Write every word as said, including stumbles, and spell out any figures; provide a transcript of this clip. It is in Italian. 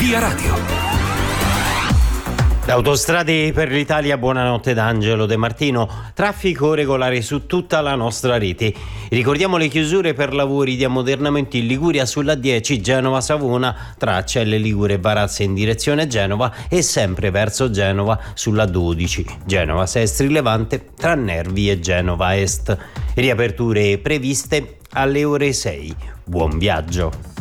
Via Radio. Autostrade per l'Italia, buonanotte da Angelo De Martino. Traffico regolare su tutta la nostra rete. Ricordiamo le chiusure per lavori di ammodernamento in Liguria sulla dieci Genova-Savona tra Celle Ligure e Varazze in direzione Genova e sempre verso Genova sulla dodici Genova-Sestri Levante tra Nervi e Genova Est. Riaperture previste alle ore sei. Buon viaggio.